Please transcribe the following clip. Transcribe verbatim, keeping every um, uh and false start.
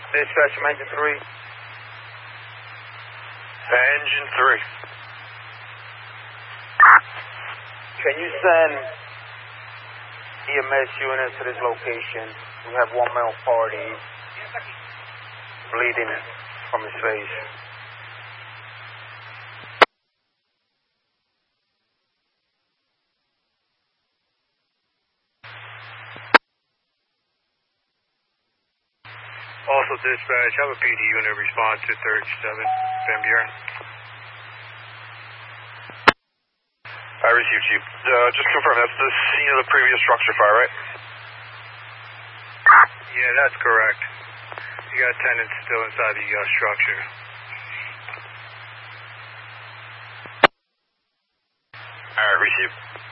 Dispatch from engine three. Engine three. Can you send E M S units to this location? We have one male party bleeding from his face. Also, dispatch, have a P D unit respond to thirty-seven Van Buren. I received, Chief. Uh, just confirm, that's the scene of the previous structure fire, right? Yeah, that's correct. You got tenants still inside the uh, structure. Alright, received.